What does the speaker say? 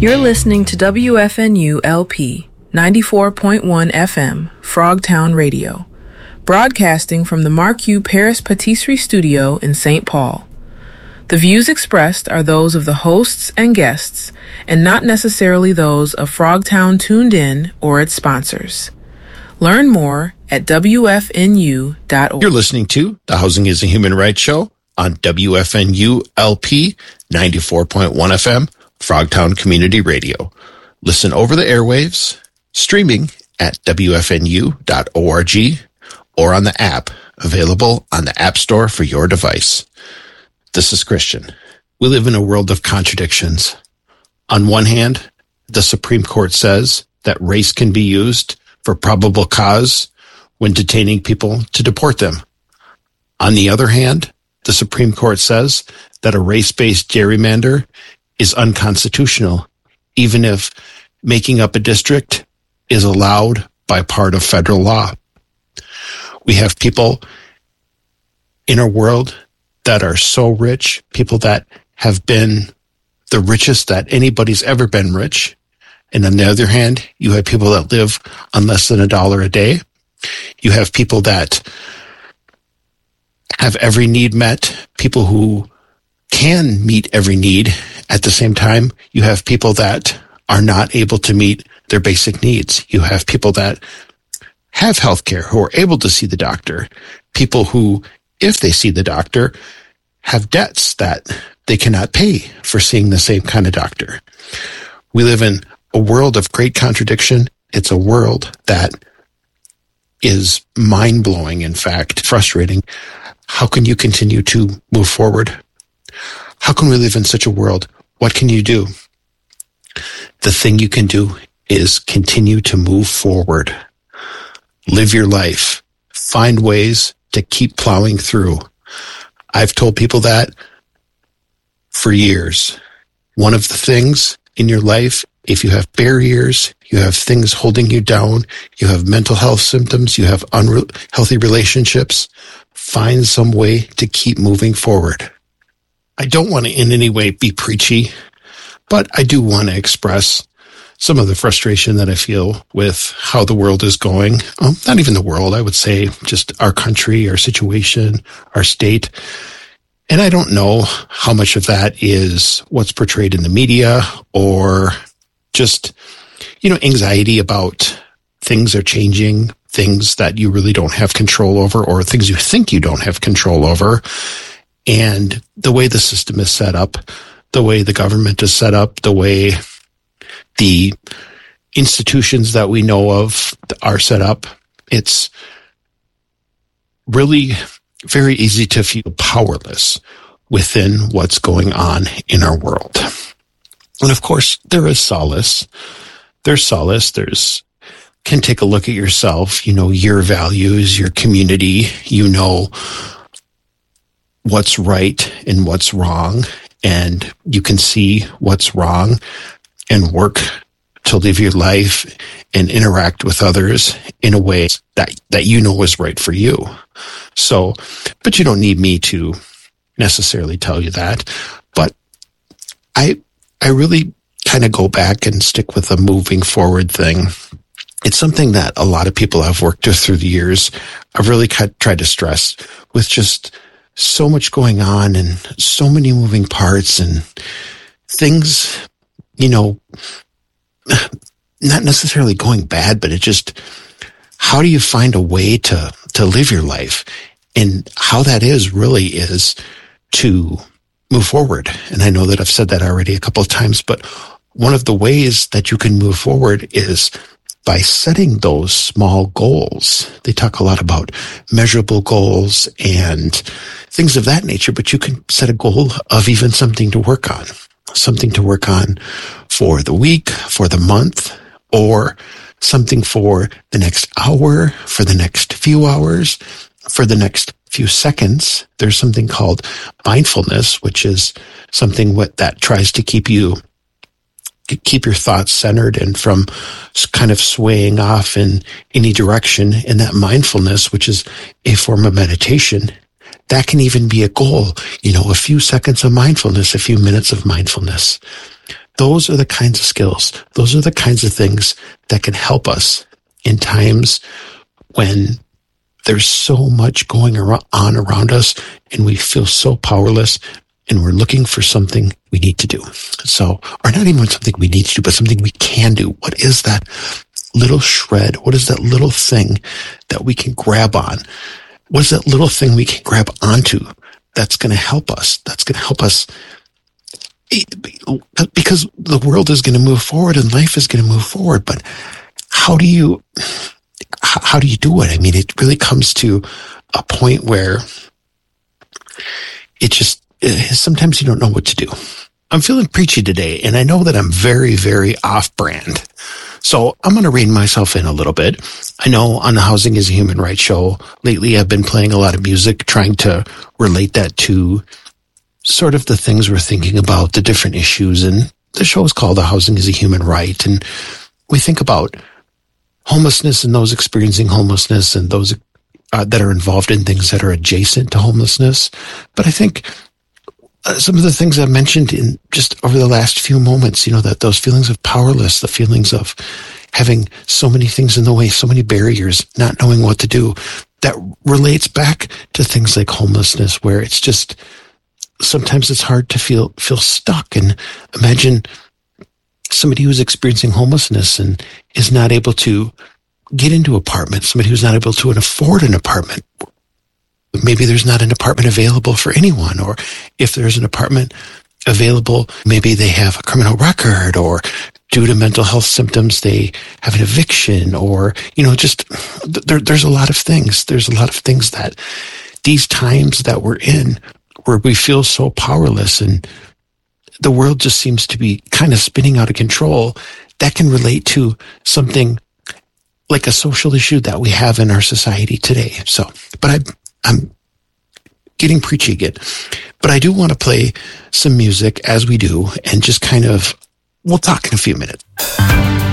You're listening to WFNU LP 94.1 FM, Frogtown Radio, broadcasting from the Marque Paris Patisserie Studio in St. Paul. The views expressed are those of the hosts and guests, and not necessarily those of Frogtown Tuned In or its sponsors. Learn more at WFNU.org. You're listening to The Housing is a Human Rights Show on WFNU LP 94.1 FM, Frogtown Community Radio. Listen over the airwaves, streaming at WFNU.org or on the app available on the App Store for your device. This is Christian. We live in a world of contradictions. On one hand, the Supreme Court says that race can be used for probable cause when detaining people to deport them. On the other hand, the Supreme Court says that a race-based gerrymander is unconstitutional, even if making up a district is allowed by part of federal law. We have people in our world that are so rich, people that have been the richest that anybody's ever been rich. And on the other hand, you have people that live on less than $1 a day. You have people that have every need met, people who can meet every need. At the same time, you have people that are not able to meet their basic needs. You have people that have health care who are able to see the doctor. People who, if they see the doctor, have debts that they cannot pay for seeing the same kind of doctor. We live in a world of great contradiction. It's a world that is mind-blowing, in fact, frustrating. How can you continue to move forward? How can we live in such a world? What can you do? The thing you can do is continue to move forward. Live your life. Find ways to keep plowing through. I've told people that for years. One of the things in your life, if you have barriers, you have things holding you down, you have mental health symptoms, you have unhealthy relationships, find some way to keep moving forward. I don't want to in any way be preachy, but I do want to express some of the frustration that I feel with how the world is going. Not even the world, I would say just our country, our situation, our state. And I don't know how much of that is what's portrayed in the media or just, anxiety about things are changing, things that you really don't have control over, or things you think you don't have control over. And the way the system is set up, the way the government is set up, the way the institutions that we know of are set up, it's really very easy to feel powerless within what's going on in our world. And of course, there is solace. There's solace. Can take a look at yourself, your values, your community, what's right and what's wrong, and you can see what's wrong and work to live your life and interact with others in a way that is right for you. So, but you don't need me to necessarily tell you that. But I really kind of go back and stick with the moving forward thing. It's something that a lot of people I've worked with through the years, I've really tried to stress with just so much going on and so many moving parts and things, not necessarily going bad, but it just, how do you find a way to live your life? And how that really is to move forward. And I know that I've said that already a couple of times, but one of the ways that you can move forward is by setting those small goals. They talk a lot about measurable goals and things of that nature, but you can set a goal of even something to work on for the week, for the month, or something for the next hour, for the next few hours, for the next few seconds. There's something called mindfulness, which is something that tries to keep your thoughts centered and from kind of swaying off in any direction. And that mindfulness, which is a form of meditation, that can even be a goal, a few seconds of mindfulness, a few minutes of mindfulness. Those are the kinds of skills. Those are the kinds of things that can help us in times when there's so much going on around us and we feel so powerless and we're looking for something we need to do. So, or not even something we need to do, but something we can do. What is that little shred? What is that little thing that we can grab on? What is that little thing we can grab onto that's going to help us? That's going to help us because the world is going to move forward and life is going to move forward. But how do you do it? I mean, it really comes to a point where sometimes you don't know what to do. I'm feeling preachy today, and I know that I'm very, very off-brand. So I'm going to rein myself in a little bit. I know on the Housing is a Human Rights show, lately I've been playing a lot of music, trying to relate that to sort of the things we're thinking about, the different issues. And the show is called The Housing is a Human Right. And we think about homelessness and those experiencing homelessness and those that are involved in things that are adjacent to homelessness. But I think some of the things I've mentioned in just over the last few moments, that those feelings of powerless, the feelings of having so many things in the way, so many barriers, not knowing what to do, that relates back to things like homelessness, where it's just, sometimes it's hard to feel stuck. And imagine somebody who's experiencing homelessness and is not able to get into an apartment, somebody who's not able to afford an apartment. Maybe there's not an apartment available for anyone, or if there's an apartment available, maybe they have a criminal record, or due to mental health symptoms, they have an eviction, or, there's a lot of things. There's a lot of things that these times that we're in, where we feel so powerless and the world just seems to be kind of spinning out of control, that can relate to something like a social issue that we have in our society today. So, but I'm getting preachy again, but I do want to play some music as we do, and just we'll talk in a few minutes.